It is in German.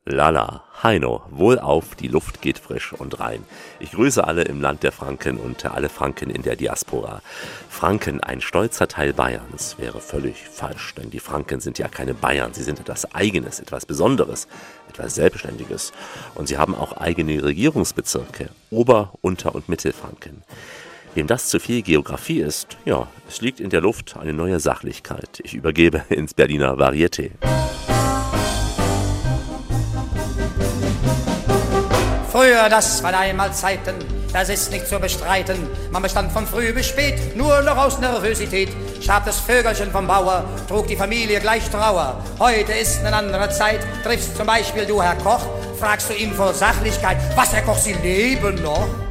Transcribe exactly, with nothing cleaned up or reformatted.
Lala, Heino, wohlauf, die Luft geht frisch und rein. Ich grüße alle im Land der Franken und alle Franken in der Diaspora. Franken, ein stolzer Teil Bayerns, wäre völlig falsch, denn die Franken sind ja keine Bayern, sie sind etwas Eigenes, etwas Besonderes, etwas Selbstständiges. Und sie haben auch eigene Regierungsbezirke, Ober-, Unter- und Mittelfranken. Wem das zu viel Geografie ist, ja, es liegt in der Luft eine neue Sachlichkeit. Ich übergebe ins Berliner Varieté. Früher, das waren einmal Zeiten, das ist nicht zu bestreiten. Man bestand von früh bis spät, nur noch aus Nervosität. Starb das Vögelchen vom Bauer, trug die Familie gleich Trauer. Heute ist eine andere Zeit, triffst zum Beispiel du Herr Koch, fragst du ihn vor Sachlichkeit, was Herr Koch, Sie leben noch?